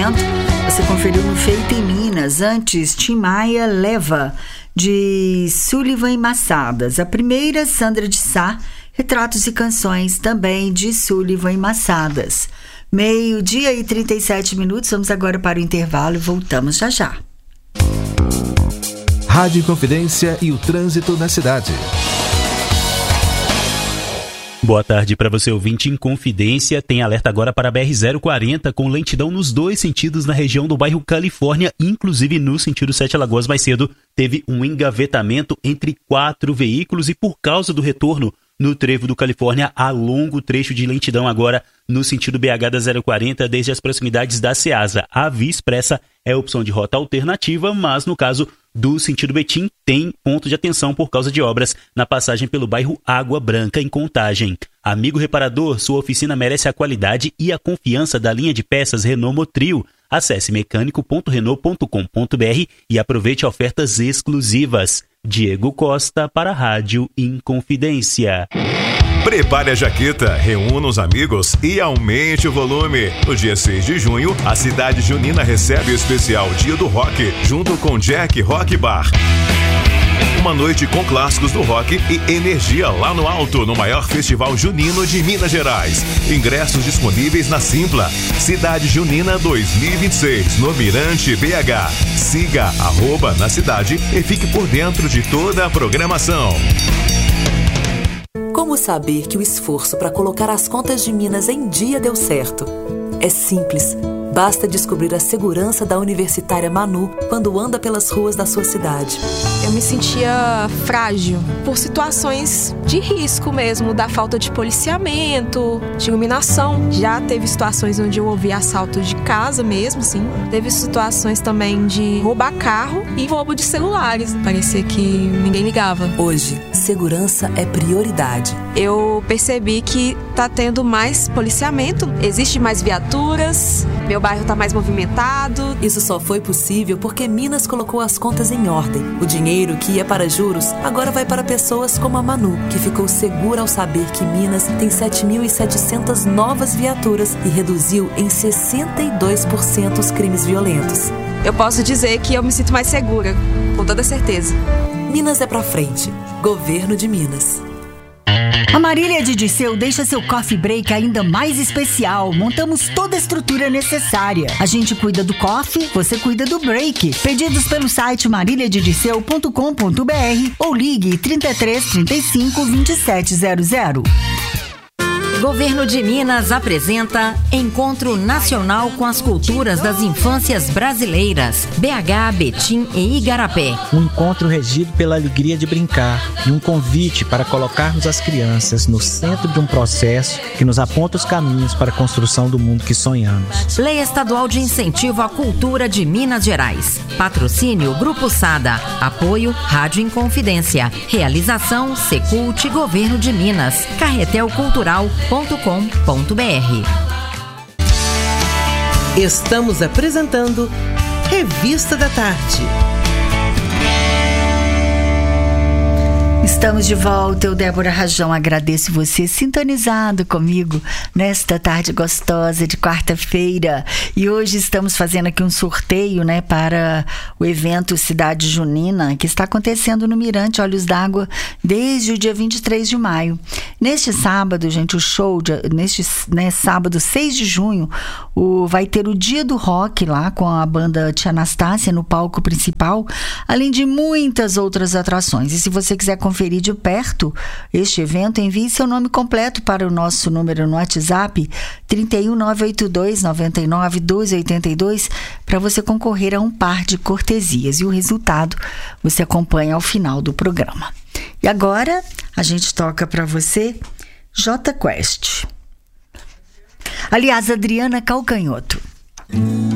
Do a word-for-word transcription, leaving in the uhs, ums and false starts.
evento. Você conferiu no Feito em Minas. Antes, Tim Maia Leva, de Sullivan e Massadas. A primeira, Sandra de Sá, Retratos e Canções, também de Sullivan e Massadas. Meio-dia e trinta e sete minutos. Vamos agora para o intervalo e voltamos já já. Rádio Inconfidência e o trânsito na cidade. Boa tarde para você, ouvinte Inconfidência. Tem alerta agora para a B R zero quarenta com lentidão nos dois sentidos na região do bairro Califórnia, inclusive no sentido Sete Lagoas. Mais cedo teve um engavetamento entre quatro veículos e por causa do retorno no trevo do Califórnia, há longo trecho de lentidão agora no sentido B H da zero quarenta, desde as proximidades da Ceasa. A Via Expressa é opção de rota alternativa, mas no caso do sentido Betim tem ponto de atenção por causa de obras na passagem pelo bairro Água Branca, em Contagem. Amigo reparador, sua oficina merece a qualidade e a confiança da linha de peças Renault Motril. Acesse mecânico ponto renault ponto com ponto b r e aproveite ofertas exclusivas. Diego Costa para a Rádio Inconfidência. Prepare a jaqueta, reúna os amigos e aumente o volume. No dia seis de junho, a cidade junina recebe o especial Dia do Rock, junto com Jack Rock Bar. Uma noite com clássicos do rock e energia lá no alto, no maior festival junino de Minas Gerais. Ingressos disponíveis na Simpla. Cidade Junina dois mil e vinte e seis, no Mirante B H. Siga arroba na cidade e fique por dentro de toda a programação. Como saber que o esforço para colocar as contas de Minas em dia deu certo? É simples. Basta descobrir a segurança da Universitária Manu quando anda pelas ruas da sua cidade. Eu me sentia frágil por situações de risco mesmo, da falta de policiamento, de iluminação. Já teve situações onde eu ouvi assalto de casa mesmo, sim. Teve situações também de roubar carro e roubo de celulares. Parecia que ninguém ligava. Hoje, segurança é prioridade. Eu percebi que tá tendo mais policiamento, existe mais viaturas, meu bairro tá mais movimentado. Isso só foi possível porque Minas colocou as contas em ordem. O dinheiro que ia para juros agora vai para pessoas como a Manu, que ficou segura ao saber que Minas tem sete mil e setecentas novas viaturas e reduziu em sessenta e dois por cento os crimes violentos. Eu posso dizer que eu me sinto mais segura, com toda certeza. Minas é pra frente. Governo de Minas. A Marília de Dirceu deixa seu coffee break ainda mais especial. Montamos toda a estrutura necessária. A gente cuida do coffee, você cuida do break. Pedidos pelo site marília de dirceu ponto com ponto b r ou ligue trinta e três, trinta e cinco, vinte e sete zero zero. Governo de Minas apresenta Encontro Nacional com as Culturas das Infâncias Brasileiras, B H, Betim e Igarapé. Um encontro regido pela alegria de brincar e um convite para colocarmos as crianças no centro de um processo que nos aponta os caminhos para a construção do mundo que sonhamos. Lei Estadual de Incentivo à Cultura de Minas Gerais. Patrocínio Grupo Sada. Apoio Rádio Inconfidência. Realização Secult Governo de Minas. Carretel Cultural ponto com ponto b r. Estamos apresentando Revista da Tarde. Estamos de volta, eu, Débora Rajão, agradeço você sintonizado comigo nesta tarde gostosa de quarta-feira. E hoje estamos fazendo aqui um sorteio, né, para o evento Cidade Junina, que está acontecendo no Mirante Olhos d'Água desde o dia vinte e três de maio. Neste sábado, gente, o show, de, neste né, sábado seis de junho, o, vai ter o Dia do Rock lá com a banda Tia Anastácia no palco principal, além de muitas outras atrações. E se você quiser conferir de perto este evento, envie seu nome completo para o nosso número no WhatsApp trinta e um, nove oito dois, noventa e nove, doze oitenta e dois para você concorrer a um par de cortesias, e o resultado você acompanha ao final do programa. E agora a gente toca para você J Quest. Aliás, Adriana Calcanhoto.